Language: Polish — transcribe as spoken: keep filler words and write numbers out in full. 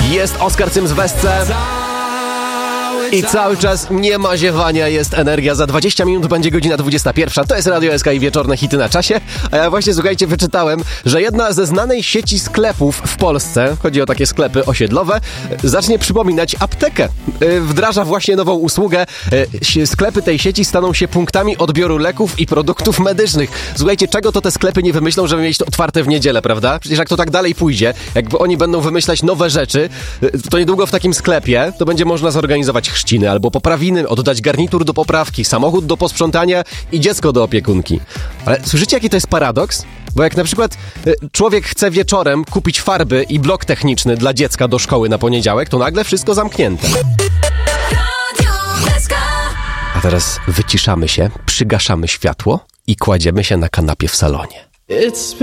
Jest Oskar Cyms w Wesce. I cały czas nie ma ziewania, jest energia. Za dwadzieścia minut będzie godzina dwudziesta pierwsza. To jest Radio S K i wieczorne hity na czasie. A ja właśnie, słuchajcie, wyczytałem, że jedna ze znanej sieci sklepów w Polsce, chodzi o takie sklepy osiedlowe, zacznie przypominać aptekę. Wdraża właśnie nową usługę. Sklepy tej sieci staną się punktami odbioru leków i produktów medycznych. Słuchajcie, czego to te sklepy nie wymyślą, żeby mieć to otwarte w niedzielę, prawda? Przecież jak to tak dalej pójdzie, jakby oni będą wymyślać nowe rzeczy, to niedługo w takim sklepie to będzie można zorganizować chrzciny albo poprawiny, oddać garnitur do poprawki, samochód do posprzątania i dziecko do opiekunki. Ale słyszycie, jaki to jest paradoks? Bo jak na przykład y, człowiek chce wieczorem kupić farby i blok techniczny dla dziecka do szkoły na poniedziałek, to nagle wszystko zamknięte. A teraz wyciszamy się, przygaszamy światło i kładziemy się na kanapie w salonie.